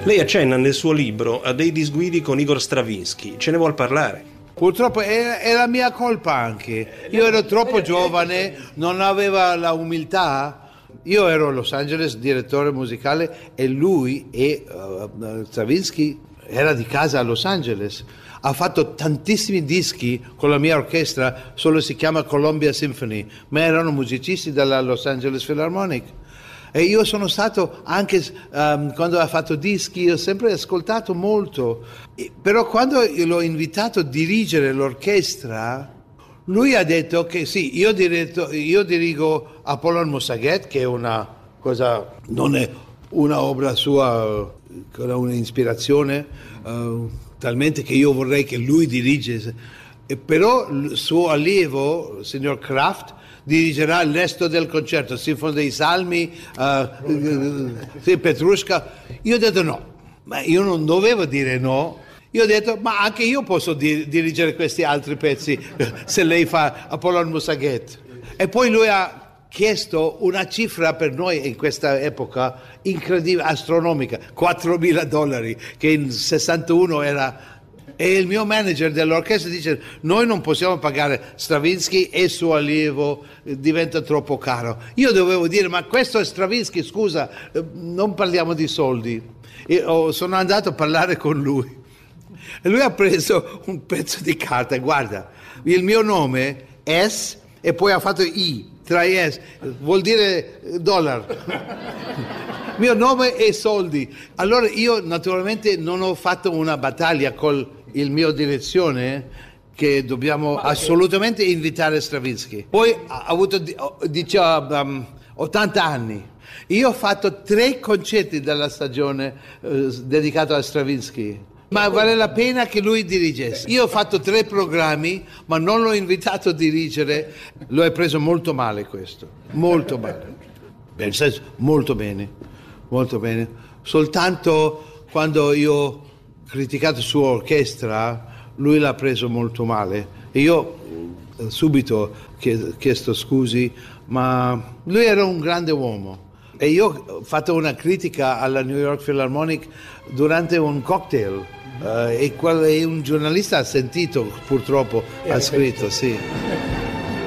Lei accenna nel suo libro a dei disguidi con Igor Stravinsky, ce ne vuol parlare? Purtroppo è la mia colpa anche. Io ero troppo giovane, non aveva la umiltà. Io ero a Los Angeles direttore musicale e lui Stravinsky era di casa a Los Angeles. Ha fatto tantissimi dischi con la mia orchestra, solo si chiama Columbia Symphony, ma erano musicisti della Los Angeles Philharmonic. E io sono stato anche, quando ha fatto dischi, ho sempre ascoltato molto. Però quando l'ho invitato a dirigere l'orchestra, lui ha detto che sì, io dirigo Apollon Musaget, che è una cosa, non è una opera sua, un'ispirazione, talmente che io vorrei che lui dirige. Però il suo allievo, il signor Kraft, dirigerà il resto del concerto, Sinfonia dei Salmi, Petrushka. Io ho detto no, ma io non dovevo dire no. Io ho detto, ma anche io posso dirigere questi altri pezzi se lei fa Apollon Musaget. E poi lui ha chiesto una cifra per noi in questa epoca incredibile, astronomica, $4.000, che in 61 era... E il mio manager dell'orchestra dice, noi non possiamo pagare Stravinsky e suo allievo, diventa troppo caro. Io dovevo dire, ma questo è Stravinsky, scusa, non parliamo di soldi. Sono andato a parlare con lui. E lui ha preso un pezzo di carta, guarda, il mio nome S e poi ha fatto I, tra S, vuol dire dollaro. Mio nome e soldi. Allora io naturalmente non ho fatto una battaglia con il mio direzione che dobbiamo assolutamente invitare Stravinsky. Poi ha avuto 80 anni. Io ho fatto 3 concerti della stagione dedicata a Stravinsky. Ma vale la pena che lui dirigesse. Io ho fatto 3 programmi, ma non l'ho invitato a dirigere. Lo hai preso molto male questo, molto male. Nel senso, molto bene, molto bene. Soltanto quando io ho criticato la sua orchestra, lui l'ha preso molto male. E io subito ho chiesto scusi, ma lui era un grande uomo. E io ho fatto una critica alla New York Philharmonic durante un cocktail e un giornalista ha sentito, purtroppo, ha scritto, sì.